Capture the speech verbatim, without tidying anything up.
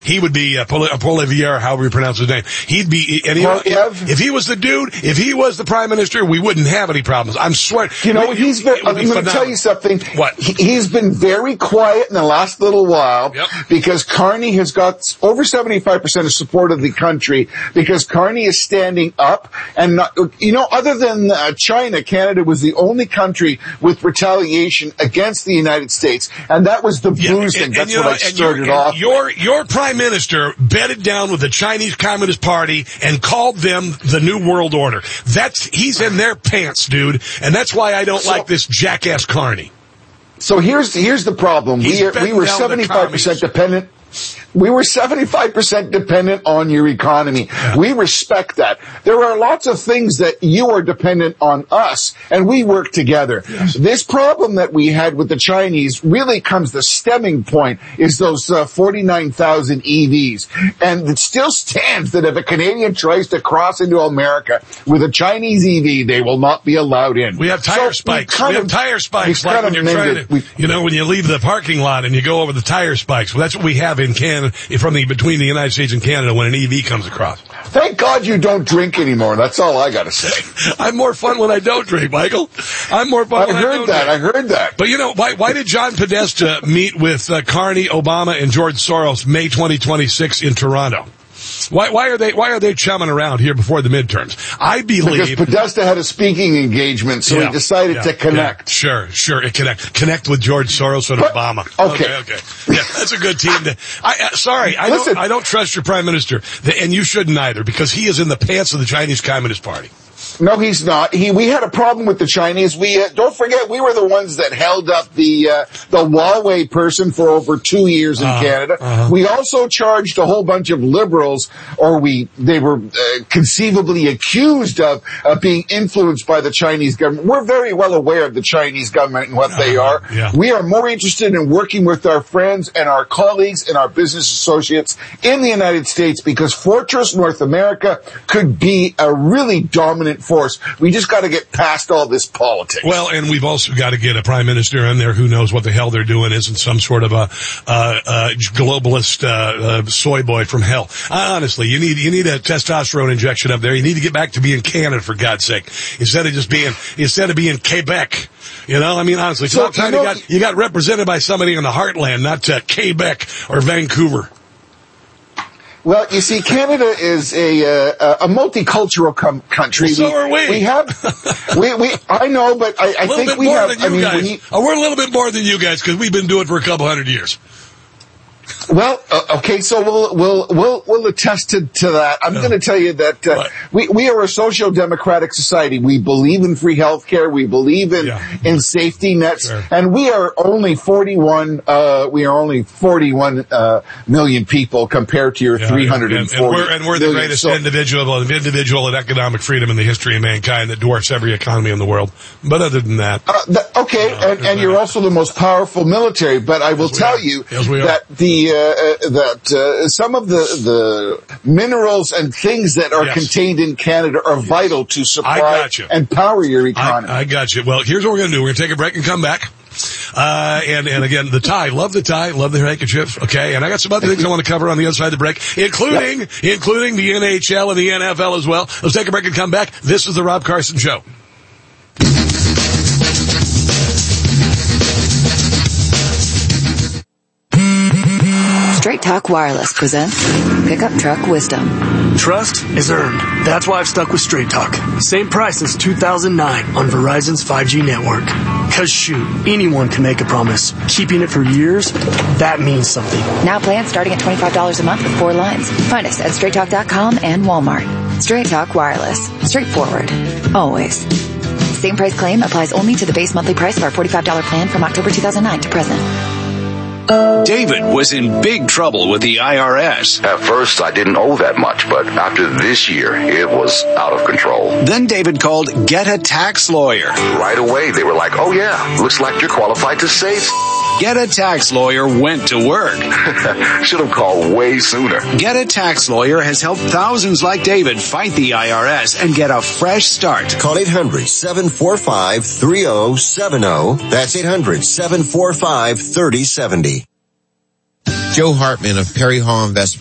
He would be uh, Pol- Poilievre, however you pronounce his name. He'd be, and he, if, if he was the dude, if he was the prime minister, we wouldn't have any problems. I'm swearing. You know, he's been, I'm going to tell you something. What? He, he's been very quiet in the last little while yep. because Carney has got over seventy-five percent of support of the country because Carney is standing up and not, you know, other than uh, China, Canada was the only country with retaliation against the United States, and that was the yeah, bruising. And, That's and, what know, I started and off. Your, your prime minister bedded down with the Chinese Communist Party and called them the New World Order. That's, he's in their pants, dude, and that's why I don't so, like this jackass Carney. So here's, here's the problem. He's we are, we were seventy-five percent dependent. We were seventy-five percent dependent on your economy. Yeah. We respect that. There are lots of things that you are dependent on us, and we work together. Yes. This problem that we had with the Chinese really comes, the stemming point is those uh, forty-nine thousand E Vs. And it still stands that if a Canadian tries to cross into America with a Chinese E V, they will not be allowed in. We have tire so spikes. We, we have tire spikes like when you're trying to, we, you know, when you leave the parking lot and you go over the tire spikes. Well, that's what we have in Canada. From the between the United States and Canada when an E V comes across. Thank God you don't drink anymore. That's all I got to say. I'm more fun when I don't drink, Michael. I'm more fun I when I heard don't that. drink. I heard that. But you know, why, why did John Podesta meet with uh, Carney, Obama, and George Soros May twenty twenty-six in Toronto? Why, why are they, why are they chumming around here before the midterms? I believe. Because Podesta had a speaking engagement, so yeah, he decided yeah, to connect. Yeah, sure, sure, it connect, connect with George Soros and but, Obama. Okay. Okay, okay. Yeah, that's a good team to, I, uh, sorry, I Listen, don't, I don't trust your prime minister, and you shouldn't either, because he is in the pants of the Chinese Communist Party. No, he's not. He, we had a problem with the Chinese. We, uh, don't forget, we were the ones that held up the, uh, the Huawei person for over two years in uh, Canada. Uh-huh. We also charged a whole bunch of liberals, or we, they were uh, conceivably accused of, uh, being influenced by the Chinese government. We're very well aware of the Chinese government and what uh, they are. Yeah. We are more interested in working with our friends and our colleagues and our business associates in the United States because Fortress North America could be a really dominant force. We just got to get past all this politics. Well, and we've also got to get a prime minister in there who knows what the hell they're doing, isn't some sort of a uh, uh, globalist uh, uh, soy boy from hell. Uh, honestly, you need you need a testosterone injection up there. You need to get back to being Canada, for God's sake, instead of just being instead of being Quebec. You know, I mean, honestly, it's so, about time you, you know, got you got represented by somebody in the heartland, not uh, Quebec or Vancouver. Well, you see, Canada is a uh, a multicultural com- country. Well, so we, are we. We have, we, we, I know, but I, I think we have, I mean, guys. we, oh, we're a little bit more than you guys because we've been doing it for a couple hundred years. Well, uh, okay, so we'll, we'll, we'll, we'll attest to, to that. I'm no. going to tell you that, uh, right. we, we are a social democratic society. We believe in free health care. We believe in, yeah. in safety nets. Sure. And we are only forty-one, uh, we are only forty-one, uh, million people compared to your yeah, three hundred forty. And, and, we're, and we're the million. greatest so, individual, individual and economic freedom in the history of mankind that dwarfs every economy in the world. But other than that. Uh, the, okay, no, and, and you're also the most powerful military, but I will yes, tell are. you yes, that the, uh, that uh, some of the, the minerals and things that are yes. contained in Canada are vital to supply and power your economy. I, I got you. Well, here's what we're going to do. We're going to take a break and come back. Uh, and, and again, the tie. Love the tie. Love the handkerchief. Okay. And I got some other things I want to cover on the other side of the break, including, yep. including the N H L and the N F L as well. Let's take a break and come back. This is the Rob Carson Show. Straight Talk Wireless presents Pickup Truck Wisdom. Trust is earned. That's why I've stuck with Straight Talk. Same price since two thousand nine on Verizon's five G network. Cause shoot, anyone can make a promise. Keeping it for years, that means something. Now plans starting at twenty-five dollars a month with four lines. Find us at straight talk dot com and Walmart. Straight Talk Wireless. Straightforward. Always. Same price claim applies only to the base monthly price of our forty-five dollars plan from October two thousand nine to present. David was in big trouble with the I R S. At first, I didn't owe that much, but after this year, it was out of control. Then David called Get a Tax Lawyer. Right away, they were like, oh yeah, looks like you're qualified to save. Get a Tax Lawyer went to work. Should have called way sooner. Get a Tax Lawyer has helped thousands like David fight the I R S and get a fresh start. Call eight hundred, seven four five, three oh seven oh. That's eight hundred, seven four five, three oh seven oh. Joe Hartman of Perry Hall Investment.